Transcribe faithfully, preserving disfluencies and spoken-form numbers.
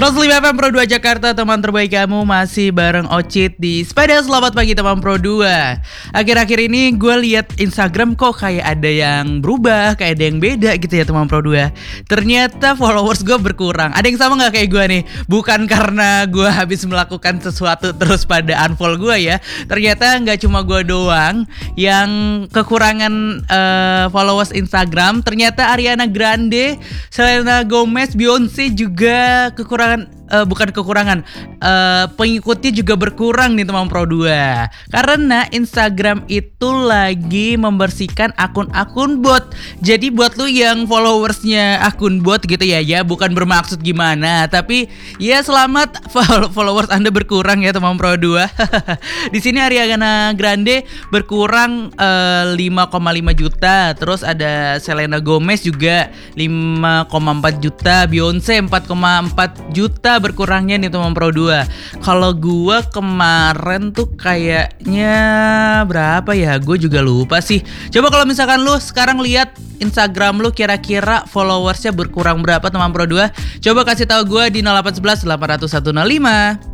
seratus lima F M Pro dua Jakarta, teman terbaik kamu masih bareng Ocit di Sepeda. Selamat pagi teman Pro dua. Akhir-akhir ini gue lihat Instagram kok kayak ada yang berubah, kayak ada yang beda gitu ya teman Pro dua. Ternyata followers gue berkurang. Ada yang sama gak kayak gue nih? Bukan karena gue habis melakukan sesuatu terus pada unfollow gue ya. Ternyata gak cuma gue doang yang kekurangan uh, followers Instagram. Ternyata Ariana Grande, Selena Gomez, Beyonce juga kekurangan Uh, bukan kekurangan uh, pengikutnya juga berkurang nih teman Pro dua. Karena Instagram itu lagi membersihkan akun-akun bot. Jadi buat lu yang followersnya akun bot gitu ya, ya bukan bermaksud gimana, tapi ya selamat followers Anda berkurang ya teman Pro dua. Di sini Ariana Grande berkurang uh, lima koma lima juta. Terus ada Selena Gomez juga lima koma empat juta, Beyonce empat koma empat juta berkurangnya nih teman Pro dua. Kalau gua kemarin tuh kayaknya berapa ya? Gue juga lupa sih. Coba kalau misalkan lu sekarang lihat Instagram lu kira-kira followersnya berkurang berapa teman Pro dua? Coba kasih tahu gua di nol delapan satu satu delapan nol satu nol lima.